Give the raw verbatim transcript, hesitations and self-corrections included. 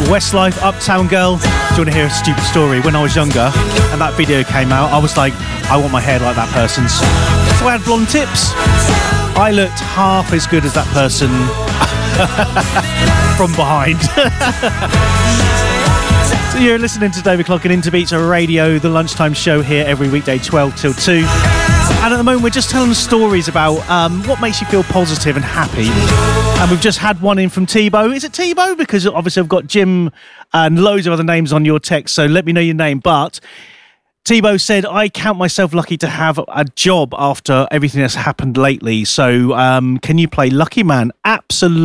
Westlife, Uptown Girl. Do you want to hear a stupid story? When I was younger and that video came out, I was like, I want my hair like that person's. So I had blonde tips. I looked half as good as that person from behind. So you're listening to David Clock and Interbeats Radio, the lunchtime show here every weekday, twelve till two. And at the moment, we're just telling stories about um, what makes you feel positive and happy. And we've just had one in from Tebow. Is it Tebow? Because obviously I've got Jim and loads of other names on your text, so let me know your name. But Tebow said, I count myself lucky to have a job after everything that's happened lately. So um, can you play Lucky Man? Absolutely.